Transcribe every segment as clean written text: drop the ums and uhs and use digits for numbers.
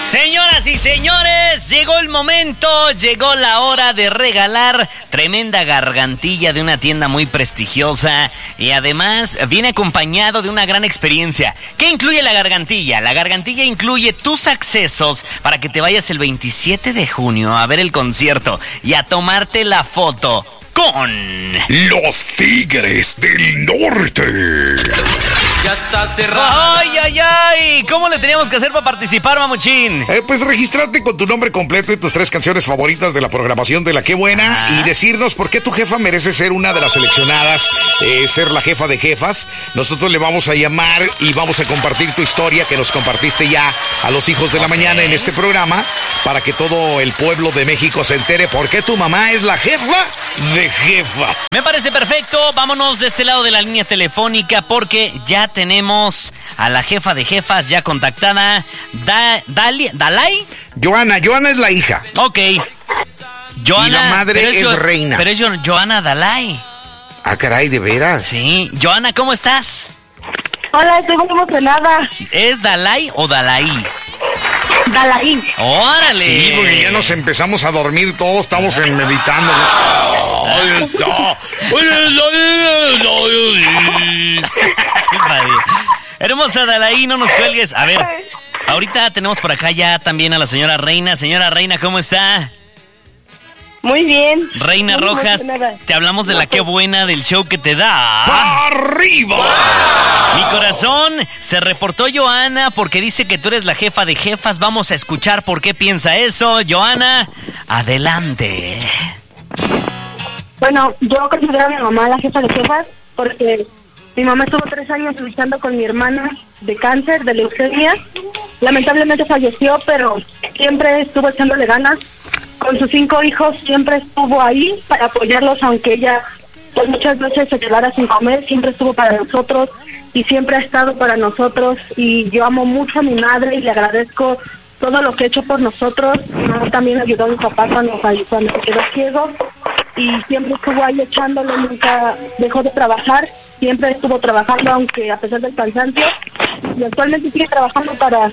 Señoras y señores, llegó el momento, llegó la hora de regalar tremenda gargantilla de una tienda muy prestigiosa y además viene acompañado de una gran experiencia. ¿Qué incluye la gargantilla? La gargantilla incluye tus accesos para que te vayas el 27 de junio a ver el concierto y a tomarte la foto con los Tigres del Norte. Ya está cerrado. ¡Ay, ay, ay! ¿Cómo le teníamos que hacer para participar, Mamuchín? Pues registrarte con tu nombre completo y tus 3 canciones favoritas de la programación de La Qué Buena y decirnos por qué tu jefa merece ser una de las seleccionadas, ser la jefa de jefas. Nosotros le vamos a llamar y vamos a compartir tu historia que nos compartiste ya a los hijos de la mañana en este programa para que todo el pueblo de México se entere por qué tu mamá es la jefa de jefas. Me parece perfecto. Vámonos de este lado de la línea telefónica porque ya tenemos a la jefa de jefas ya contactada. ¿Dalai? Joana es la hija. Ok. Joana, y la madre es Reina. Pero es Joana Dalai. Ah, caray, ¿de veras? Sí. Joana, ¿cómo estás? Hola, estoy muy emocionada. ¿Es Dalai o Dalai? Dalai. ¡Órale! Sí, porque ya nos empezamos a dormir todos, estamos meditando. ¡Ahí está! Hermosa Dalai, no nos cuelgues. A ver, ahorita tenemos por acá ya también a la señora Reina. Señora Reina, ¿cómo está? Muy bien. Reina muy Rojas, emocionada. te hablamos de la Qué Buena del show que te da. ¡Arriba! Mi corazón, se reportó Joana porque dice que tú eres la jefa de jefas. Vamos a escuchar por qué piensa eso. Joana, adelante. Bueno, yo considero a mi mamá la jefa de jefas porque mi mamá estuvo 3 años luchando con mi hermana de cáncer, de leucemia. Lamentablemente falleció, pero siempre estuvo echándole ganas. Con sus 5 hijos siempre estuvo ahí para apoyarlos, aunque ella pues muchas veces se quedara sin comer, siempre estuvo para nosotros y siempre ha estado para nosotros. Y yo amo mucho a mi madre y le agradezco todo lo que ha hecho por nosotros. Mi mamá también ayudó a mi papá cuando se quedó ciego y siempre estuvo ahí echándole, nunca dejó de trabajar, siempre estuvo trabajando aunque a pesar del cansancio, y actualmente sigue trabajando para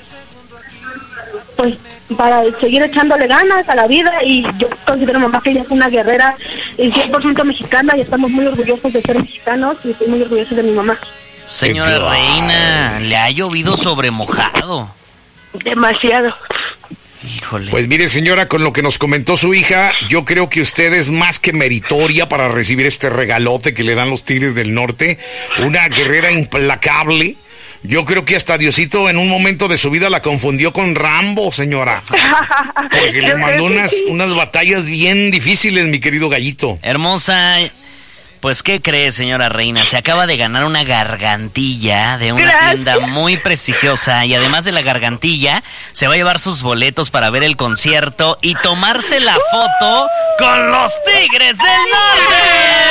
seguir echándole ganas a la vida. Y yo considero a mamá que ella es una guerrera y 100% mexicana y estamos muy orgullosos de ser mexicanos y estoy muy orgullosa de mi mamá. Señora Reina, le ha llovido sobre mojado. Demasiado. Híjole. Pues mire, señora, con lo que nos comentó su hija, yo creo que usted es más que meritoria para recibir este regalote que le dan los Tigres del Norte. Una guerrera implacable. Yo creo que hasta Diosito en un momento de su vida la confundió con Rambo, señora. Porque le mandó unas batallas bien difíciles, mi querido gallito. Hermosa, pues ¿qué cree, señora Reina? Se acaba de ganar una gargantilla de una tienda muy prestigiosa y además de la gargantilla se va a llevar sus boletos para ver el concierto y tomarse la foto con los Tigres del Norte.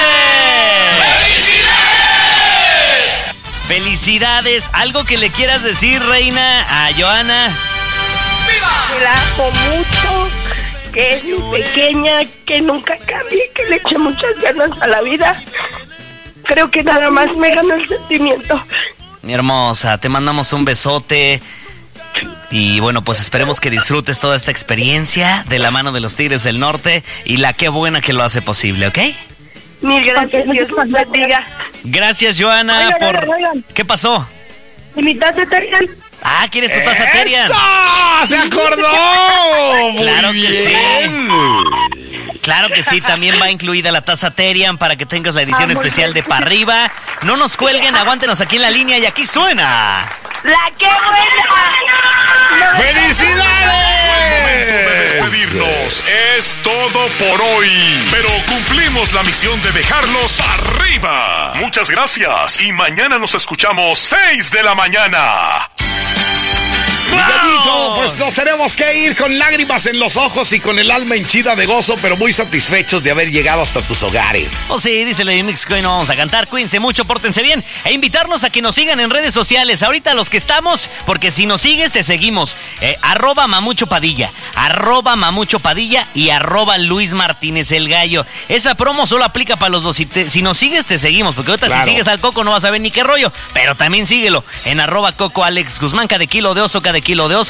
¡Felicidades! ¿Algo que le quieras decir, Reina, a Joana? Que la amo mucho, que es mi pequeña, que nunca cambie, que le eche muchas ganas a la vida. Creo que nada más me gana el sentimiento. Mi hermosa, te mandamos un besote. Y bueno, pues esperemos que disfrutes toda esta experiencia de la mano de los Tigres del Norte y la Qué Buena que lo hace posible, ¿ok? Mil gracias, Dios los bendiga. Gracias, Joana, Oigan. ¿Qué pasó? ¿Y mi taza Terian? Ah, ¿quieres tu taza Terian? ¡Eso! ¡Se acordó! Claro Muy que bien. sí. Claro que sí, también va incluida la taza Terian para que tengas la edición especial de Pa' Arriba. No nos cuelguen, aguántenos aquí en la línea y aquí suena. ¡La Qué Buena! ¡Felicidades! Momento de despedirnos. Es todo por hoy. Pero cumplimos la misión de dejarlos arriba. Muchas gracias. Y mañana nos escuchamos 6 de la mañana. Gallito, pues nos tenemos que ir con lágrimas en los ojos y con el alma henchida de gozo, pero muy satisfechos de haber llegado hasta tus hogares. Oh sí, dice el Mix que hoy no vamos a cantar. Cuídense mucho, pórtense bien e invitarnos a que nos sigan en redes sociales. Ahorita los que estamos, porque si nos sigues te seguimos. @Mamucho Padilla, @Mamucho Padilla y @Luis Martínez el Gallo. Esa promo solo aplica para los dos. Si nos sigues te seguimos, porque ahorita Claro. si sigues al Coco no vas a ver ni qué rollo. Pero también síguelo en @Coco Alex Guzmán, cada kilo de oso, Alex Guzmán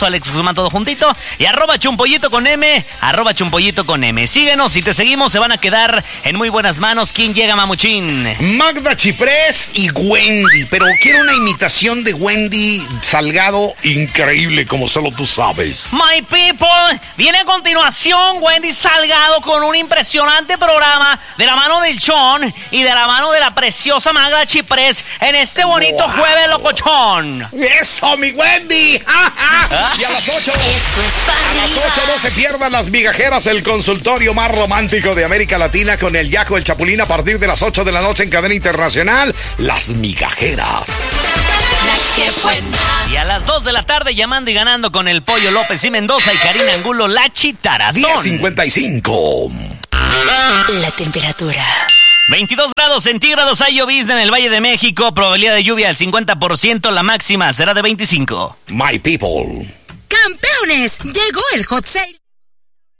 programa todo juntito. Y @chumpollito con M, @chumpollito con M. Síguenos, si te seguimos se van a quedar en muy buenas manos. ¿Quién llega, Mamuchín? Magda Chiprés y Wendy, pero quiero una imitación de Wendy Salgado increíble, como solo tú sabes. My people, viene a continuación Wendy Salgado con un impresionante programa de la mano del Chon y de la mano de la preciosa Magda Chiprés en este bonito jueves locochón. ¡Eso, mi Wendy! Y a las 8, no se pierdan las migajeras, el consultorio más romántico de América Latina con el Yaco, el Chapulín, a partir de las 8 de la noche en cadena internacional, Las Migajeras. Y a las 2 de la tarde, llamando y ganando con el Pollo López y Mendoza y Karina Angulo, La Chitarazón. 10:55. La temperatura. 22 grados centígrados, hay llovizna en el Valle de México, probabilidad de lluvia al 50%, la máxima será de 25. My people. Campeones, llegó el hot sale.